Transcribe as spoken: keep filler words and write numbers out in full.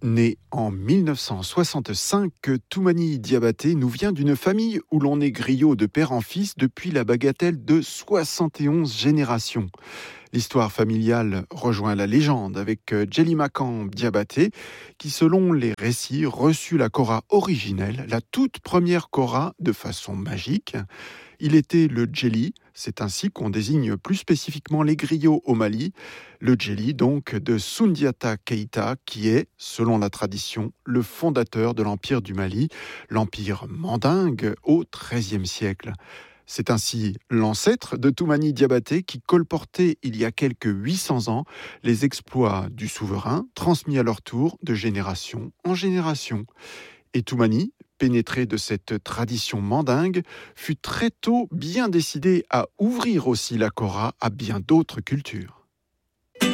Né en mille neuf cent soixante-cinq, Toumani Diabaté nous vient d'une famille où l'on est griot de père en fils depuis la bagatelle de soixante et onze générations. L'histoire familiale rejoint la légende avec Djelimacan Diabaté, qui selon les récits reçut la kora originelle, la toute première kora de façon magique. Il était le Djeli, c'est ainsi qu'on désigne plus spécifiquement les griots au Mali, le Djeli donc de Soundiata Keïta, qui est, selon la tradition, le fondateur de l'Empire du Mali, l'Empire mandingue au treizième siècle. C'est ainsi l'ancêtre de Toumani Diabaté qui colportait il y a quelques huit cents ans les exploits du souverain, transmis à leur tour de génération en génération. Et Toumani, pénétré de cette tradition mandingue, fut très tôt bien décidé à ouvrir aussi la kora à bien d'autres cultures.